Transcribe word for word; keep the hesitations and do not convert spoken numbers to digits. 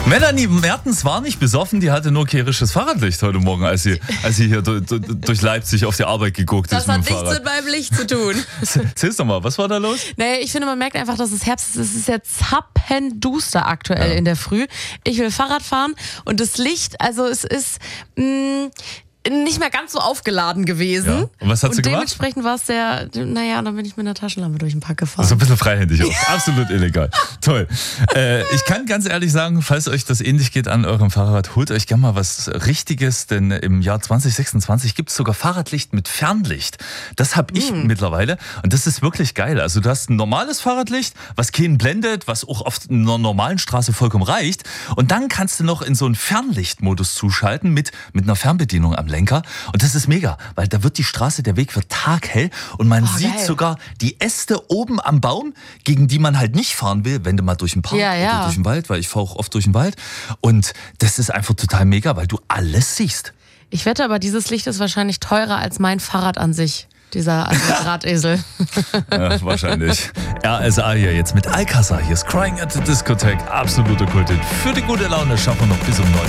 Melanie Mertens war nicht besoffen, die hatte nur kehrisches Fahrradlicht heute Morgen, als sie, als sie hier durch, durch Leipzig auf die Arbeit geguckt Das ist. Das hat nichts mit meinem Licht zu tun. Erzähl's doch mal, was war da los? Naja, ich finde, man merkt einfach, dass es Herbst ist. Es ist ja zappenduster aktuell Ja. in der Früh. Ich will Fahrrad fahren und das Licht, also es ist mh, nicht mehr ganz so aufgeladen gewesen. Ja. Und was hat sie und gemacht? dementsprechend war es der, naja, dann bin ich mit einer Taschenlampe durch den Park gefahren. So ein bisschen freihändig auch. Absolut illegal. Toll. Äh, ich kann ganz ehrlich sagen, falls euch das ähnlich geht an eurem Fahrrad, holt euch gerne mal was Richtiges, denn im Jahr zwanzig sechsundzwanzig gibt es sogar Fahrradlicht mit Fernlicht. Das habe ich Hm. mittlerweile und das ist wirklich geil. Also du hast ein normales Fahrradlicht, was keinen blendet, was auch auf einer normalen Straße vollkommen reicht, und dann kannst du noch in so einen Fernlichtmodus zuschalten mit, mit einer Fernbedienung am Lenker, und das ist mega, weil da wird die Straße, der Weg wird taghell und man Oh, sieht geil. sogar die Äste oben am Baum, gegen die man halt nicht fahren will, wenn du mal durch den Park Ja, ja. oder durch den Wald, weil ich fahre auch oft durch den Wald, und das ist einfach total mega, weil du alles siehst. Ich wette aber, dieses Licht ist wahrscheinlich teurer als mein Fahrrad an sich. Dieser also Drahtesel. Ja, wahrscheinlich. R S A hier jetzt mit Alcázar. Hier ist Crying at the Discotheque. Absolute Kulthit. Für die gute Laune schaffen wir noch bis um neun.